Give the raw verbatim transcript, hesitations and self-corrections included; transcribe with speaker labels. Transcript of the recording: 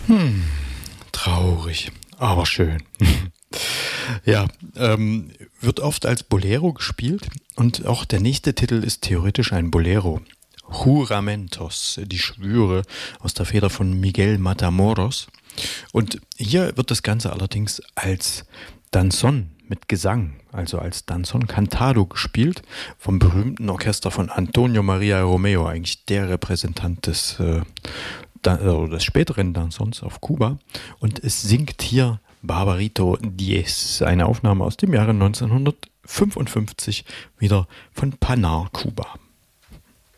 Speaker 1: Hm, traurig, aber schön. Ja, ähm, wird oft als Bolero gespielt und auch der nächste Titel ist theoretisch ein Bolero. Juramentos, die Schwüre aus der Feder von Miguel Matamoros. Und hier wird das Ganze allerdings als Danzón mit Gesang, also als Danzón Cantado gespielt, vom berühmten Orchester von Antonio María Romeo, eigentlich der Repräsentant des, äh, da, äh, des späteren Danzons auf Kuba. Und es singt hier Barbarito Diez, eine Aufnahme aus dem Jahre neunzehnhundertfünfundfünfzig, wieder von Panar, Kuba.